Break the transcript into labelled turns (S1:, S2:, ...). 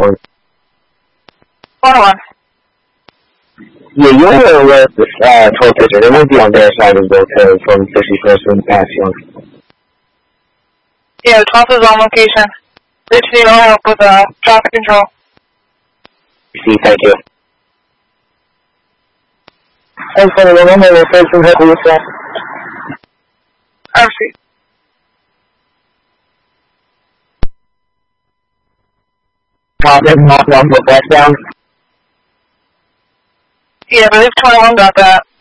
S1: phone.
S2: 101.
S1: Yeah, you were aware of this toll picture. They won't be on their side of the road from 51st and past Young.
S2: Yeah, the 12th is on location. Rich need all help with traffic control.
S1: See, thank you.
S3: Thanks for the number of locations that we saw.
S2: RC.
S1: Not one, but westbound.
S2: Yeah, I believe 21 got that.